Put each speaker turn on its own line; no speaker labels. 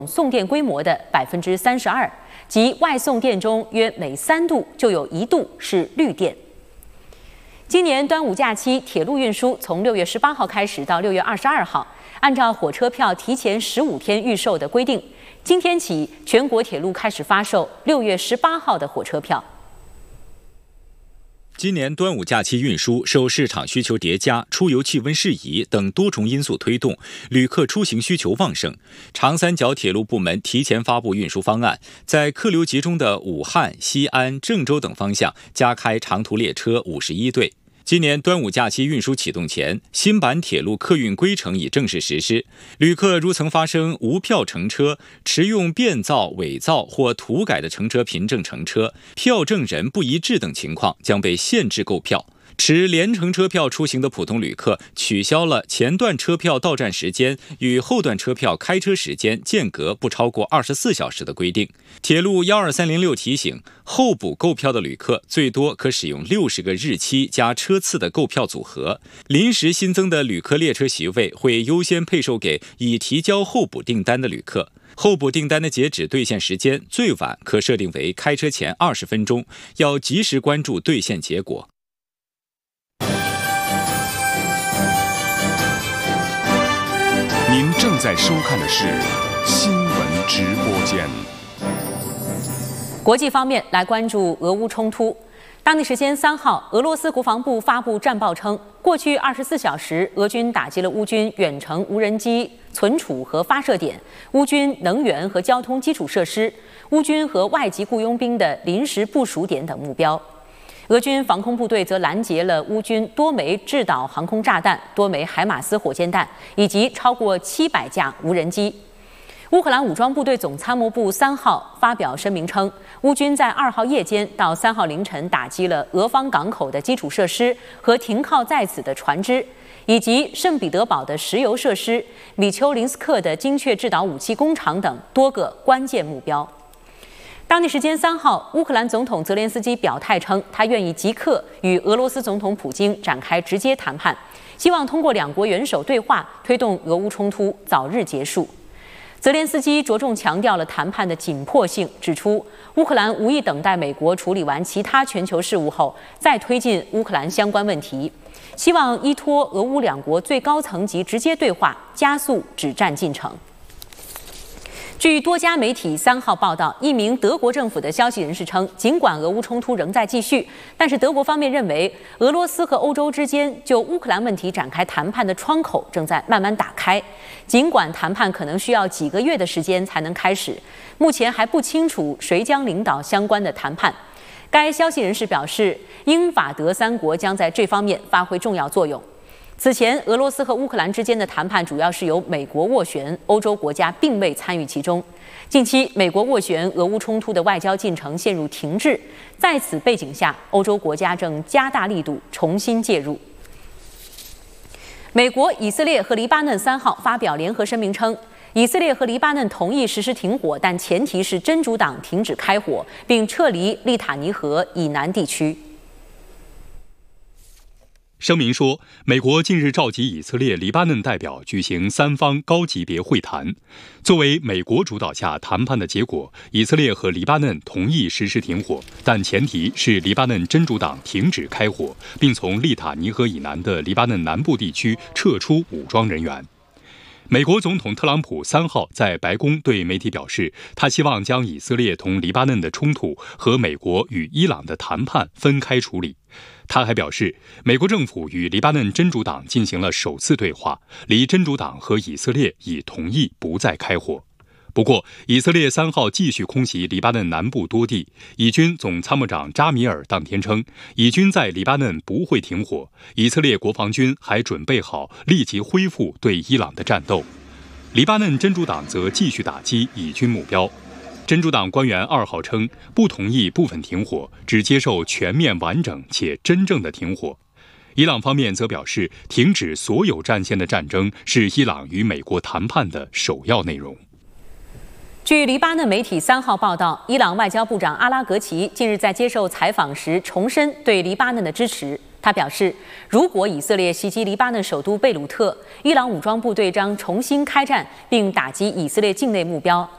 送电规模的32%，即外送电中约每3度就有1度是绿电。今年端午假期，铁路运输从6月18号开始到6月22号，按照火车票提前15天预售的规定，今天起全国铁路开始发售6月18号的火车票。
今年端午假期运输受市场需求叠加、出游气温适宜等多重因素推动，旅客出行需求旺盛。长三角铁路部门提前发布运输方案，在客流集中的武汉、西安、郑州等方向加开长途列车51对。今年端午假期运输启动前，新版铁路客运规程已正式实施。旅客如曾发生无票乘车、持用变造、伪造或涂改的乘车凭证乘车、票证人不一致等情况，将被限制购票。持联程车票出行的普通旅客取消了前段车票到站时间与后段车票开车时间间隔不超过24小时的规定。铁路12306提醒，候补购票的旅客最多可使用60个日期加车次的购票组合。临时新增的旅客列车席位会优先配售给已提交候补订单的旅客。候补订单的截止兑现时间最晚可设定为开车前20分钟，要及时关注兑现结果。
您正在收看的是新闻直播间。
国际方面，来关注俄乌冲突。当地时间3号，俄罗斯国防部发布战报称，过去24小时，俄军打击了乌军远程无人机存储和发射点、乌军能源和交通基础设施、乌军和外籍雇佣兵的临时部署点等目标。俄军防空部队则拦截了乌军多枚制导航空炸弹、多枚海马斯火箭弹以及超过700架无人机。乌克兰武装部队总参谋部3号发表声明称，乌军在2号夜间到3号凌晨打击了俄方港口的基础设施和停靠在此的船只，以及圣彼得堡的石油设施、米丘林斯克的精确制导武器工厂等多个关键目标。当地时间3号，乌克兰总统泽连斯基表态称，他愿意即刻与俄罗斯总统普京展开直接谈判，希望通过2国元首对话推动俄乌冲突早日结束。泽连斯基着重强调了谈判的紧迫性，指出乌克兰无意等待美国处理完其他全球事务后再推进乌克兰相关问题，希望依托俄乌2国最高层级直接对话，加速止战进程。据多家媒体3号报道，一名德国政府的消息人士称，尽管俄乌冲突仍在继续，但是德国方面认为，俄罗斯和欧洲之间就乌克兰问题展开谈判的窗口正在慢慢打开。尽管谈判可能需要几个月的时间才能开始，目前还不清楚谁将领导相关的谈判。该消息人士表示，英法德3国将在这方面发挥重要作用。此前，俄罗斯和乌克兰之间的谈判主要是由美国斡旋，欧洲国家并未参与其中。近期，美国斡旋俄乌冲突的外交进程陷入停滞，在此背景下，欧洲国家正加大力度重新介入。美国、以色列和黎巴嫩3号发表联合声明称，以色列和黎巴嫩同意实施停火，但前提是真主党停止开火，并撤离利塔尼河以南地区。
声明说，美国近日召集以色列、黎巴嫩代表举行3方高级别会谈。作为美国主导下谈判的结果，以色列和黎巴嫩同意实施停火，但前提是黎巴嫩真主党停止开火，并从利塔尼河以南的黎巴嫩南部地区撤出武装人员。美国总统特朗普3号在白宫对媒体表示，他希望将以色列同黎巴嫩的冲突和美国与伊朗的谈判分开处理。他还表示，美国政府与黎巴嫩真主党进行了首次对话，黎真主党和以色列已同意不再开火。不过，以色列3号继续空袭黎巴嫩南部多地。以军总参谋长扎米尔当天称，以军在黎巴嫩不会停火，以色列国防军还准备好立即恢复对伊朗的战斗。黎巴嫩真主党则继续打击以军目标。真主党官员2号称，不同意部分停火，只接受全面完整且真正的停火。伊朗方面则表示，停止所有战线的战争是伊朗与美国谈判的首要内容。
据黎巴嫩媒体3号报道，伊朗外交部长阿拉格齐近日在接受采访时重申对黎巴嫩的支持。他表示，如果以色列袭击黎巴嫩首都贝鲁特，伊朗武装部队将重新开战并打击以色列境内目标，